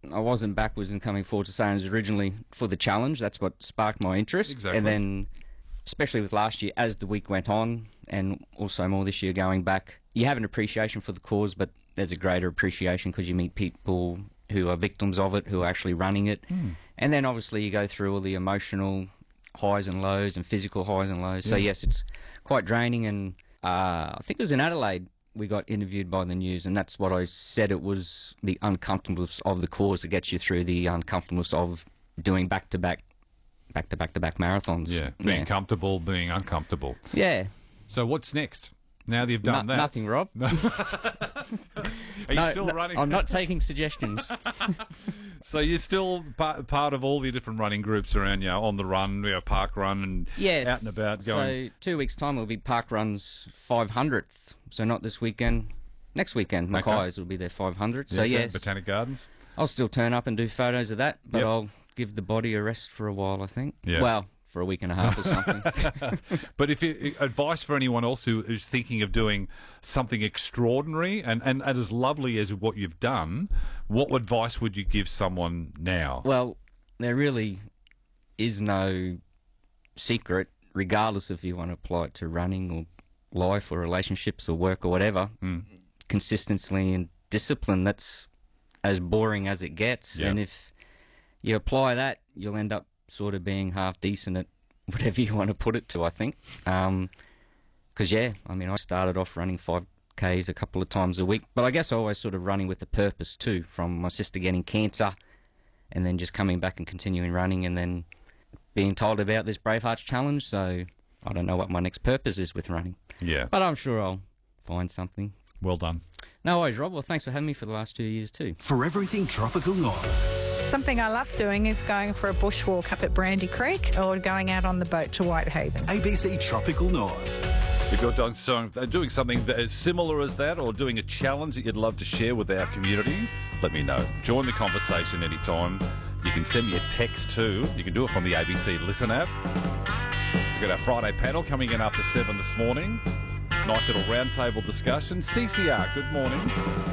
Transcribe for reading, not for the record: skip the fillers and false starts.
I wasn't backwards in coming forward to saying it was originally for the challenge. That's what sparked my interest. Exactly. And then, especially with last year, as the week went on, and also more this year going back, you have an appreciation for the cause, but there's a greater appreciation because you meet people who are victims of it, who are actually running it. And then obviously you go through all the emotional highs and lows and physical highs and lows. So yes, it's quite draining. And I think it was in Adelaide we got interviewed by the news, and that's what I said. It was the uncomfortableness of the cause that gets you through the uncomfortableness of doing back-to-back marathons. Yeah, being comfortable, being uncomfortable. Yeah. So what's next? Now that you've done that? Nothing, Rob. Are you still running? I'm not taking suggestions. So you're still part of all the different running groups around, on the run, park run, and out and about going. So 2 weeks' time will be Park Run's 500th. So not this weekend. Next weekend, Mackay's will be their 500th. So yes, Botanic Gardens. I'll still turn up and do photos of that, but I'll give the body a rest for a while, I think. Yeah. Well, for a week and a half or something. But advice for anyone else who's thinking of doing something extraordinary and as lovely as what you've done, what advice would you give someone now? Well, there really is no secret, regardless if you want to apply it to running or life or relationships or work or whatever. Consistency and discipline, that's as boring as it gets. Yeah. And if you apply that, you'll end up sort of being half decent at whatever you want to put it to, I think. Because, I started off running 5Ks a couple of times a week, but I guess I always sort of running with a purpose too, from my sister getting cancer and then just coming back and continuing running and then being told about this Bravehearts Challenge, so I don't know what my next purpose is with running. Yeah. But I'm sure I'll find something. Well done. No worries, Rob. Well, thanks for having me for the last 2 years too. For everything Tropical North. Something I love doing is going for a bushwalk up at Brandy Creek or going out on the boat to Whitehaven. ABC Tropical North. If you're doing something as similar as that or doing a challenge that you'd love to share with our community, let me know. Join the conversation anytime. You can send me a text too. You can do it from the ABC Listen app. We've got our Friday panel coming in after 7 this morning. Nice little roundtable discussion. CCR, good morning.